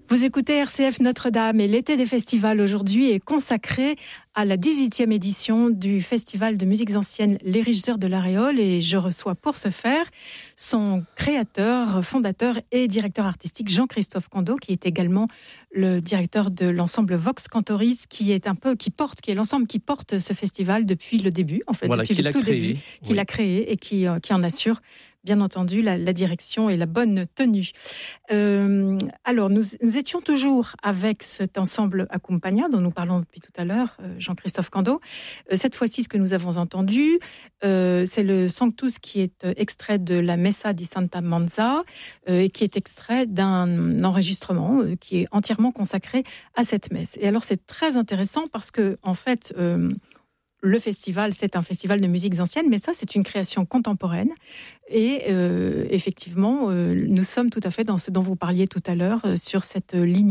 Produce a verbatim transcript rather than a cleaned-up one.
Vous écoutez R C F Notre-Dame et l'été des festivals aujourd'hui est consacré à la dix-huitième édition du festival de musiques anciennes Les Riches Heures de l'Aréole et je reçois pour ce faire son créateur, fondateur et directeur artistique Jean-Christophe Candeau qui est également le directeur de l'ensemble Vox Cantoris qui est un peu qui porte qui est l'ensemble qui porte ce festival depuis le début en fait voilà, depuis le tout créé, début qui oui. l'a créé et qui euh, qui en assure bien entendu, la, la direction et la bonne tenue. Euh, alors, nous, nous étions toujours avec cet ensemble Accompagna, dont nous parlons depuis tout à l'heure, euh, Jean-Christophe Candeau. Euh, cette fois-ci, ce que nous avons entendu, euh, c'est le Sanctus qui est euh, extrait de la Messa di Santa Manza, euh, et qui est extrait d'un enregistrement euh, qui est entièrement consacré à cette messe. Et alors, c'est très intéressant parce que, en fait, euh, le festival, c'est un festival de musiques anciennes, mais ça, c'est une création contemporaine. Et euh, effectivement, euh, nous sommes tout à fait dans ce dont vous parliez tout à l'heure, euh, sur cette ligne